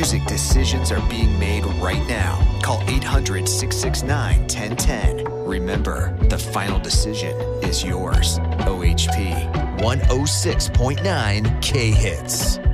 music decisions are being made right now. Call 800-669-1010. Remember, the final decision is yours. OHP 106.9 K-Hits.